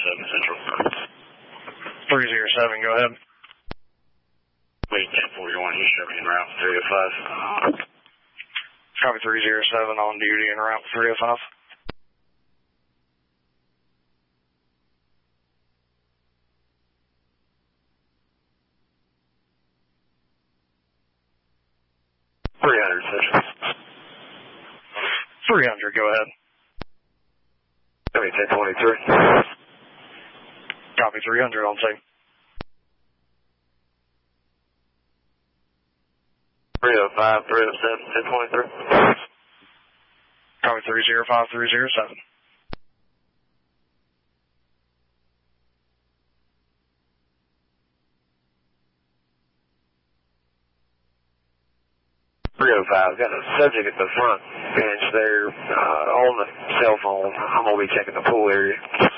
Central. 307, go ahead. Wait, 1041, you show me en route 305. Copy 307 on duty en route 305. Central. 300, go ahead. Copy 1023. Copy 300 on scene. 305, 307, 1023. Copy 305, 307. Got a subject at the front bench there on the cell phone. I'm going to be checking the pool area.